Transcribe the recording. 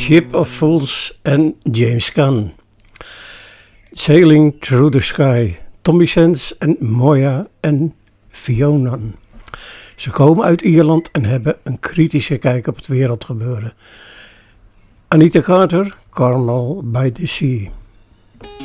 Ship of Fools en James Caan. Sailing Through the Sky, Tommy Sense en Moya en Fiona. Ze komen uit Ierland en hebben een kritische kijk op het wereldgebeuren. Anita Carter, Carmel by the Sea.